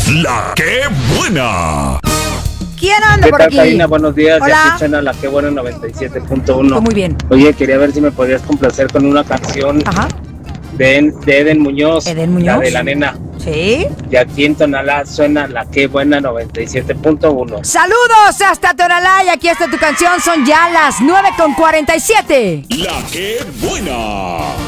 La que buena. ¿Quién anda ¿Qué por tal, aquí? Karina? Buenos días. Hola. Ya escuchan a La que buena 97.1. Muy bien. Oye, quería ver si me podías complacer con una canción Ajá. de Eden Muñoz. ¿Eden Muñoz? La de la nena. ¿Sí? Y aquí en Tonalá suena La que buena 97.1. Saludos hasta Tonalá y aquí está tu canción. Son ya las 9:47. La que buena.